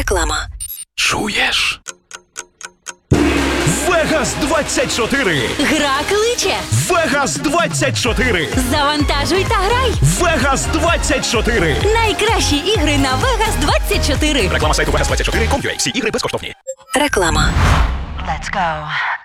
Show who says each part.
Speaker 1: Реклама.
Speaker 2: Чуєш? Вегас 24!
Speaker 1: Гра кличе.
Speaker 2: Вегас 24!
Speaker 1: Завантажуй та грай.
Speaker 2: Вегас 24!
Speaker 1: Найкращі ігри на Vegas 24.
Speaker 2: Реклама сайту Vegas24.com.ua. Всі ігри безкоштовні.
Speaker 1: Реклама.
Speaker 3: Let's go.